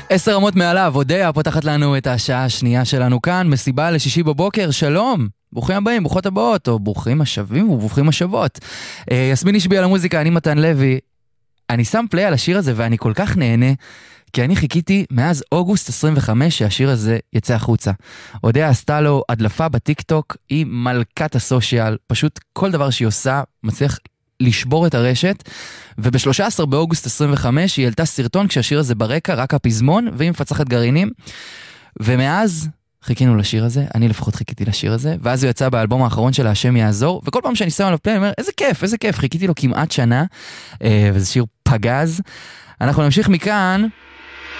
10 רמות מעליו, אודיה פותחת לנו את השעה השנייה שלנו כאן, מסיבה לשישי בבוקר, שלום, ברוכים הבאים, ברוכות הבאות, או ברוכים השבים וברוכים השבות. יסמין השביע על המוזיקה, אני מתן לוי, אני שם פליי על השיר הזה ואני כל כך נהנה, כי אני חיכיתי מאז אוגוסט 25 שהשיר הזה יצא החוצה. אודיה עשתה לו הדלפה בטיקטוק, היא מלכת הסושיאל, פשוט כל דבר שהיא עושה מצליח לשבור את הרשת, וב-13 באוגוסט 25 היא העלתה סרטון כשהשיר הזה ברקע, רק הפזמון, והיא מפצחת גרעינים, ומאז חיכינו לשיר הזה, אני לפחות חיכיתי לשיר הזה, ואז הוא יצא באלבום האחרון של השם יעזור, וכל פעם שאני שם עליו פליי, אני אומר, איזה כיף, חיכיתי לו כמעט שנה, וזה שיר פגז. אנחנו נמשיך מכאן